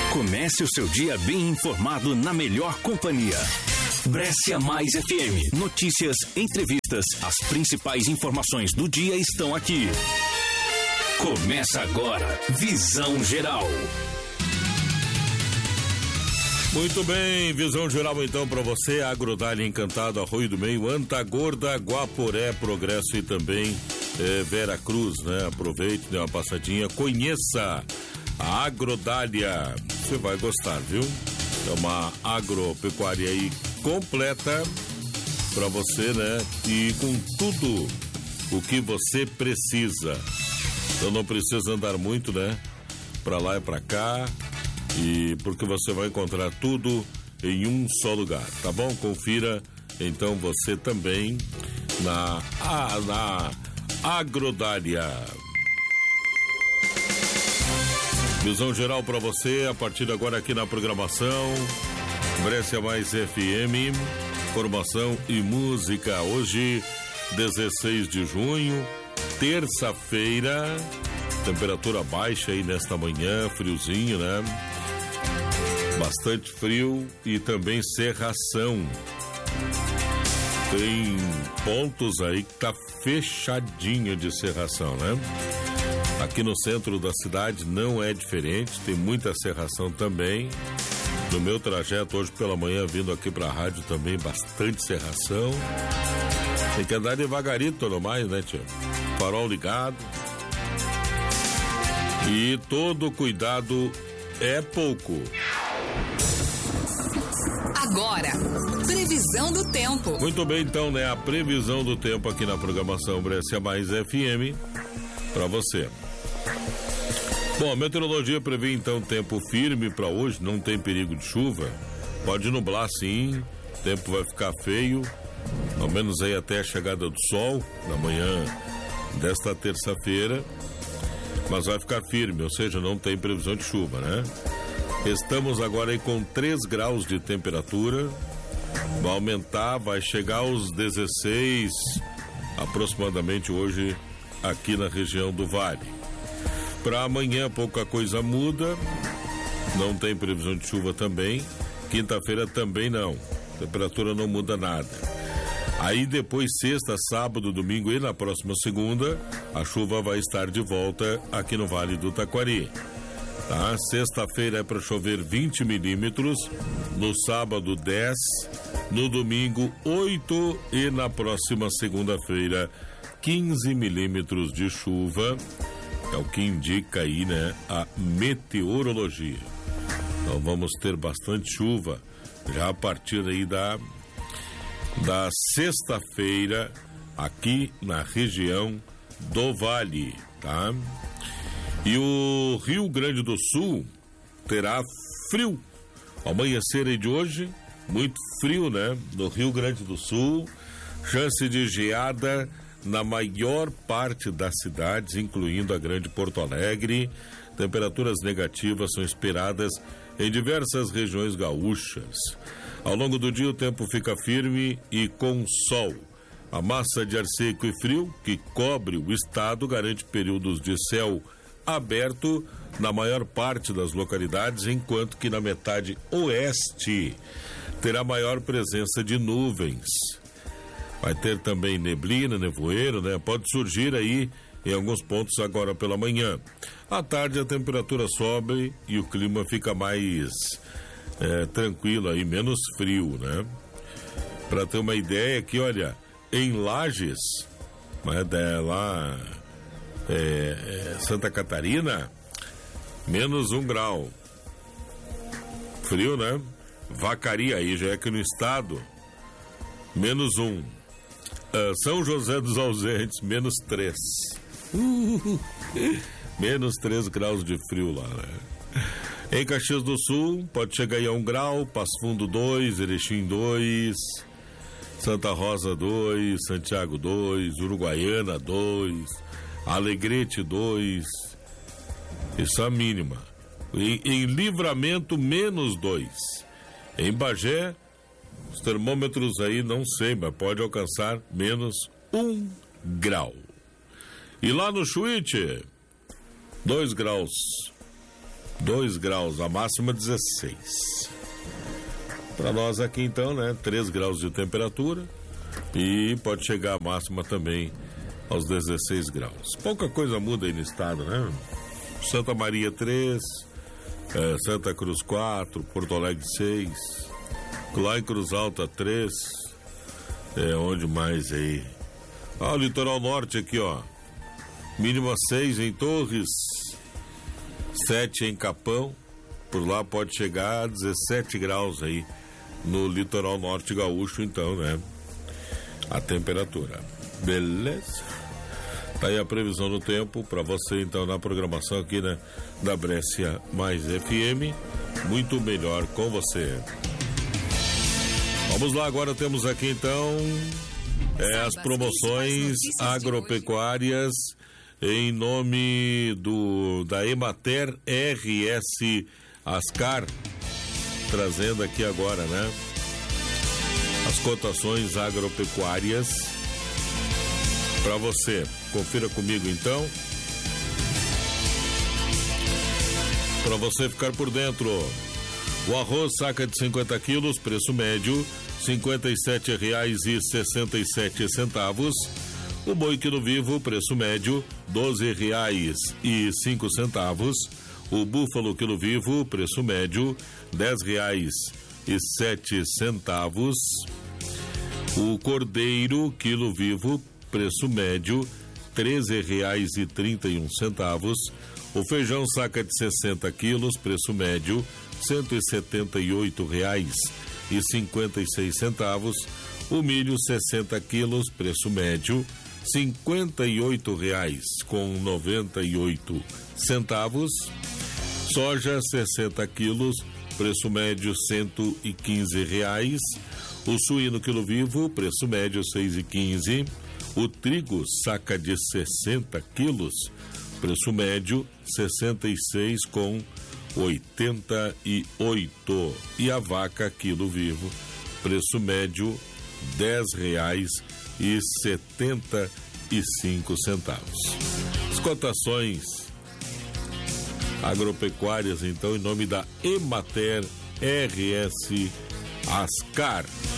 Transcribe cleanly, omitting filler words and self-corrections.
Comece o seu dia bem informado na melhor companhia. Brescia Mais FM. Notícias, entrevistas, as principais informações do dia estão aqui. Começa agora, Visão Geral. Muito bem, Visão Geral então para você, Agrodália Encantado, Arroio do Meio, Antagorda, Guaporé, Progresso e também Vera Cruz, né? Aproveite, dê uma passadinha, conheça a Agrodália, você vai gostar, viu? É uma agropecuária aí completa para você, né? E com tudo o que você precisa. Então não precisa andar muito, né? Para lá e para cá. E porque você vai encontrar tudo em um só lugar, tá bom? Confira então você também na Agrodália. Visão geral para você a partir de agora aqui na programação Brescia Mais FM, informação e música. Hoje 16 de junho, terça-feira, temperatura baixa aí nesta manhã, friozinho, né? Bastante frio e também cerração. Tem pontos aí que tá fechadinho de cerração, né? Aqui no centro da cidade não é diferente, tem muita cerração também. No meu trajeto hoje pela manhã, vindo aqui pra rádio também, bastante cerração. Tem que andar devagarito no mais, né, tio? Farol ligado. E todo cuidado é pouco. Agora, previsão do tempo. Muito bem, então, né? A previsão do tempo aqui na programação Brescia Mais FM para você. Bom, a meteorologia prevê então tempo firme para hoje, não tem perigo de chuva. Pode nublar sim, o tempo vai ficar feio, ao menos aí até a chegada do sol na manhã desta terça-feira, mas vai ficar firme, ou seja, não tem previsão de chuva, né? Estamos agora aí com 3 graus de temperatura, vai aumentar, vai chegar aos 16 aproximadamente hoje aqui na região do Vale. Para amanhã pouca coisa muda, não tem previsão de chuva também, quinta-feira também não, temperatura não muda nada. Aí depois sexta, sábado, domingo e na próxima segunda, a chuva vai estar de volta aqui no Vale do Taquari. Tá? Sexta-feira é para chover 20 milímetros, no sábado 10, no domingo 8 e na próxima segunda-feira 15 milímetros de chuva. É o que indica aí, né, a meteorologia. Então vamos ter bastante chuva já a partir aí da sexta-feira aqui na região do Vale, tá? E o Rio Grande do Sul terá frio. Ao amanhecer aí de hoje, muito frio, né? No Rio Grande do Sul, chance de geada na maior parte das cidades, incluindo a grande Porto Alegre. Temperaturas negativas são esperadas em diversas regiões gaúchas. Ao longo do dia o tempo fica firme e com sol. A massa de ar seco e frio que cobre o estado garante períodos de céu aberto na maior parte das localidades, enquanto que na metade oeste terá maior presença de nuvens. Vai ter também neblina, nevoeiro, né? Pode surgir aí em alguns pontos agora pela manhã. À tarde a temperatura sobe e o clima fica mais tranquilo aí, menos frio, né? Para ter uma ideia aqui, olha, em Lages, lá Santa Catarina, menos 1 grau. Frio, né? Vacaria, aí já é aqui no estado, menos 1. São José dos Ausentes, menos 3. Menos 3 graus de frio lá, né? Em Caxias do Sul, pode chegar aí a 1 grau, Passo Fundo 2, Erechim 2, Santa Rosa 2, Santiago 2, Uruguaiana 2, Alegrete 2, isso é a mínima. Em Livramento, menos 2. Em Bagé, os termômetros aí não sei, mas pode alcançar menos 1 grau. E lá no Chuíte, 2 graus 2 graus, a máxima 16. Para nós aqui então, né, 3 graus de temperatura e pode chegar a máxima também aos 16 graus. Pouca coisa muda aí no estado, né? Santa Maria 3, Santa Cruz 4, Porto Alegre 6, lá em Cruz Alta 3, onde mais aí? O litoral norte aqui, ó, mínima 6 em Torres, 7 em Capão, por lá pode chegar a 17 graus aí no litoral norte gaúcho, então, né? A temperatura. Beleza? Tá aí a previsão do tempo para você, então, na programação aqui, né, da Brescia Mais FM, muito melhor com você. Vamos lá, agora temos aqui, então, as promoções agropecuárias em nome da Emater RS Ascar, trazendo aqui agora, né, as cotações agropecuárias para você. Confira comigo então, para você ficar por dentro. O arroz saca de 50 quilos, preço médio R$ 57,67. O boi quilo vivo, preço médio R$ 12,05. O búfalo quilo vivo, preço médio R$ 10,07. O cordeiro quilo vivo, preço médio R$ 13,31. O feijão saca de 60 quilos, preço médio R$ 178,56. O milho 60 quilos, preço médio R$ 58,98. Soja 60 quilos, preço médio R$ 115. O suíno quilo vivo, preço médio R$ 6,15. O trigo saca de 60 quilos, preço médio R$ 66,88. E a vaca quilo vivo, preço médio R$ 10,75. As cotações agropecuárias, então, em nome da Emater RS Ascar.